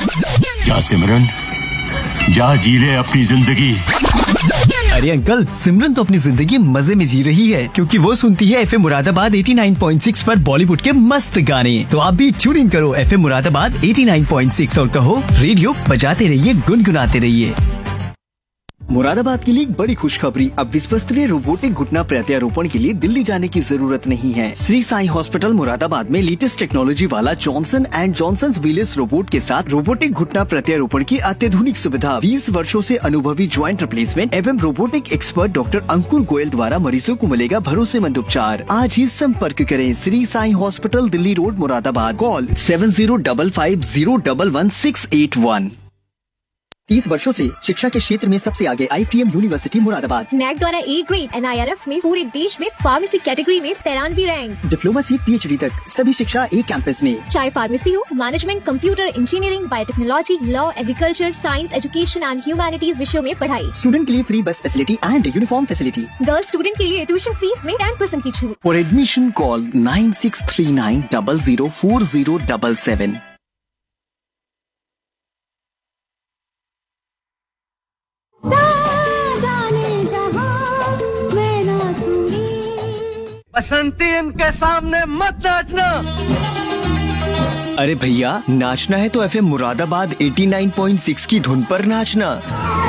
जा सिमरन, जा जी ले अपनी जिंदगी। अरे अंकल, सिमरन तो अपनी जिंदगी मजे में जी रही है क्योंकि वो सुनती है एफएम मुरादाबाद 89.6 पर बॉलीवुड के मस्त गाने। तो आप भी ट्यून इन करो एफएम मुरादाबाद 89.6 और कहो रेडियो बजाते रहिए, गुनगुनाते रहिए। मुरादाबाद के लिए एक बड़ी खुशखबरी, अब विश्वस्तरीय रोबोटिक घुटना प्रत्यारोपण के लिए दिल्ली जाने की जरूरत नहीं है। श्री साई हॉस्पिटल मुरादाबाद में लेटेस्ट टेक्नोलॉजी वाला Johnson and Johnson wheels robot के साथ रोबोटिक घुटना प्रत्यारोपण की अत्याधुनिक सुविधा, 20 वर्षों से अनुभवी ज्वाइंट रिप्लेसमेंट एवं रोबोटिक एक्सपर्ट डॉक्टर अंकुर गोयल द्वारा मरीजों को मिलेगा भरोसेमंद उपचार। आज ही संपर्क करें Shri Sai hospital, Delhi road, Moradabad. Call 7055011681। 30 वर्षों से शिक्षा के क्षेत्र में सबसे आगे IFTM यूनिवर्सिटी मुरादाबाद। नैक द्वारा A ग्रेड NIRF में पूरे देश में फार्मेसी कैटेगरी में 93 रैंक। डिप्लोमा से PhD तक सभी शिक्षा एक कैंपस में। चाहे फार्मेसी हो, management, computer engineering, biotechnology, law, agriculture, science, education and humanities विषयों में पढ़ाई। स्टूडेंट के लिए फ्री बस facility and uniform facility. Girls student के लिए ट्यूशन फीस में 10% की छूट। For admission call 9639004077। बसंती इनके सामने मत नाचना। अरे भैया, नाचना है तो एफएम मुरादाबाद 89.6 की धुन पर नाचना।